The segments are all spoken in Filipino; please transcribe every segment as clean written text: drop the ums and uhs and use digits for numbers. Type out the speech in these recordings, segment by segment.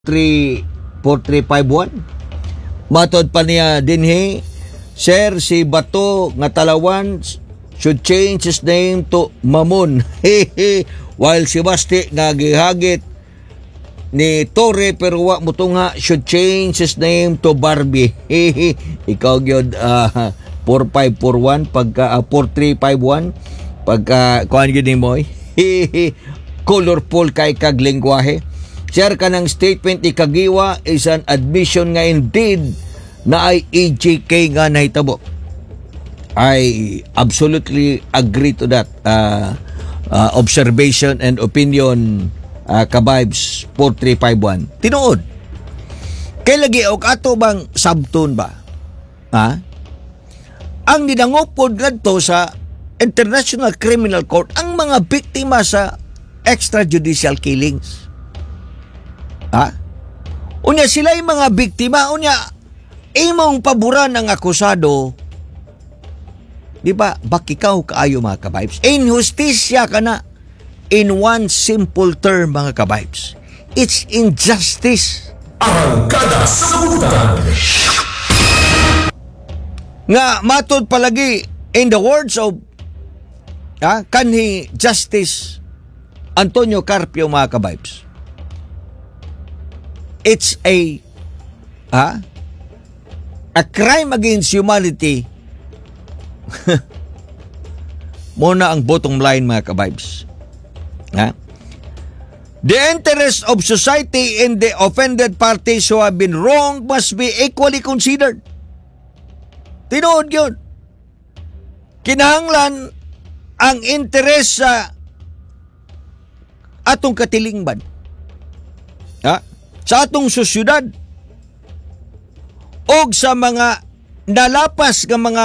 4351. Matod pa niya dinhi, Sir, si Bato nga Talawan should change his name to Mamon. While si Basti nga gihagit ni Torre pero wa mo nga should change his name to Barbie. Ikaw gyud 4541 pagka 4351 pagka kuan gyud mo. Colorful kay kag lengguwahe. Share ka ng statement ni Kagiwa is an admission nga indeed na ay EJK nga nahitabo. I absolutely agree to that observation and opinion, Kabibes 4351. Tinuod. Kay lagi og ato bang sabton ba? Ha? Ang ninangopod ngadto sa International Criminal Court ang mga biktima sa extrajudicial killings. Ha? Unya sila yung mga biktima, unya imong paboran ang akusado. Di ba? Bakikaw kaayo mga kabibes. Injustisya ka na. In one simple term mga kabibes. It's injustice. Arangkada sa Butan. Nga matod palagi in the words of kanhi Justice Antonio Carpio mga kabibes. It's a crime against humanity. Muna ang bottom line mga kabibes. The interest of society and the offended parties who have been wrong must be equally considered. Tinood yun. Kinahanglan ang interes sa atong katilingban. Sa atong sosyudad o sa mga nalapas ng mga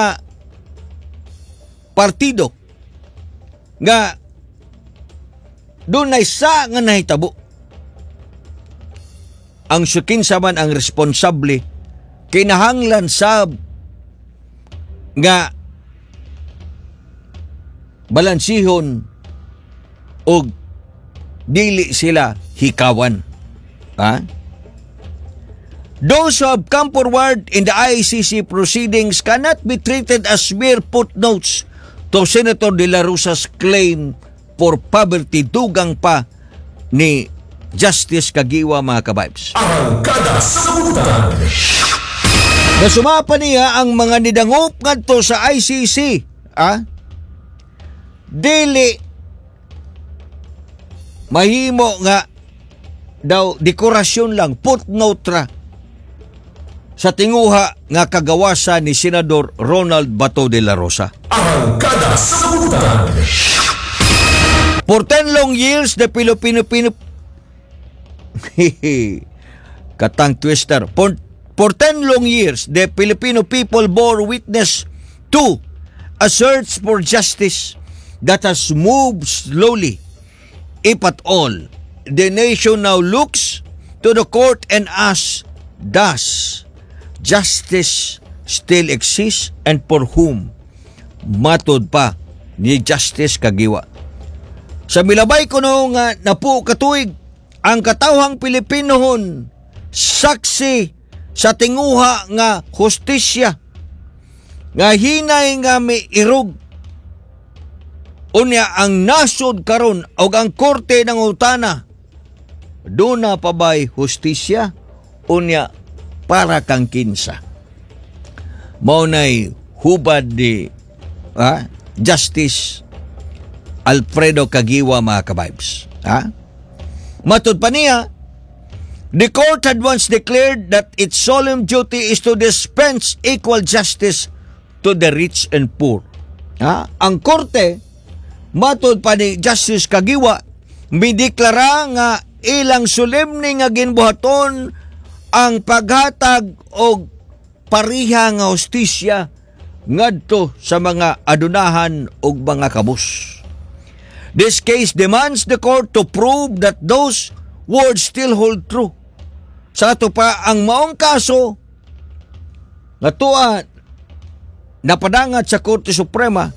partido nga dunay sa nga nahitabo. Ang sukinsa man ang responsable kinahanglan sab nga balansihon o dili sila hikawan. Those who have come forward in the ICC proceedings cannot be treated as mere footnotes to Senator De La Rosa's claim for poverty, dugang pa ni Justice Kagiwa mga kabibes. Arangkada sa Butan. Nasumapa niya ang mga nidangop ngadto sa ICC. Dili mahimo nga daw dekorasyon lang, footnote ra sa tinguha nga kagawasan ni Senador Ronald Bato de la Rosa. Arangkada sa Butan. For 10 long years, the Filipino katang twister. For 10 long years, the Filipino people bore witness to a search for justice that has moved slowly, if at all. The nation now looks to the court and asks, does justice still exist and for whom? Matod pa ni Justice Kagiwa. Sa milabay ko no nga napu katuig ang katawhang Pilipinohon saksi sa tinguha nga hustisya nga hinay nga may irog. Unya ang nasod karon og ang korte ng utana doon na pa ba'y hustisya? Unya, para kang kinsa. Maunay hubad ni Justice Alfredo Kagiwa mga kabibes. Matod pa niya, the court had once declared that its solemn duty is to dispense equal justice to the rich and poor. Ang korte, matod pa ni Justice Kagiwa, mideklara nga ilang solemne nga ginbuhaton ang paghatag og pariha nga hustisya ngadto sa mga adunahan og mga kabus. This case demands the court to prove that those words still hold true. Sa ato pa ang maong kaso nga tuwa napadangat sa Korte Suprema,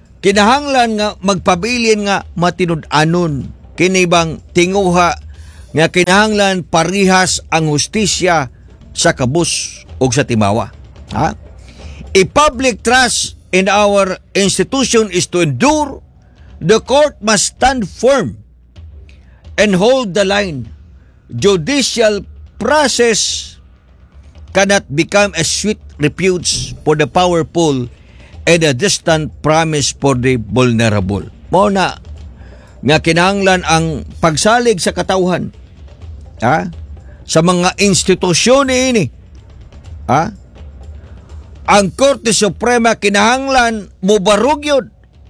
kinahanglan nga magpabilin nga matinud-anon kini bang tinguha nga kinahanglan parihas ang hustisya sa kabus ug sa timawa. Ha? A public trust in our institution is to endure. The court must stand firm and hold the line. Judicial process cannot become a sweet refuge for the powerful and a distant promise for the vulnerable. Mao na nga kinahanglan ang pagsalig sa katawhan, ha? Sa mga institusyon ini, ha? Ang Korte Suprema kinahanglan mubarug yun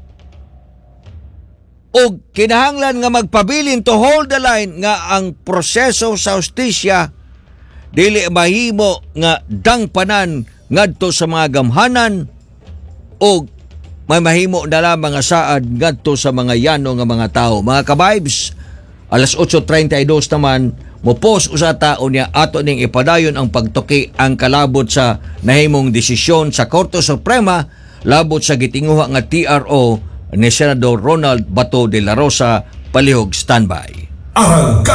o kinahanglan nga magpabilin to hold the line nga ang proseso sa hustisya dili mahimo nga dangpanan ngadto sa mga gamhanan o may mahimo na lamang nga saad ngadto sa mga yano nga mga tao. Mga ka-vibes, alas 8:32 naman mopos usa taon niya ato ning ipadayon ang pagtuki ang kalabot sa nahimong desisyon sa Korte Suprema labot sa gitinguha nga TRO ni Senador Ronald Bato de la Rosa. Palihog standby. Arangkada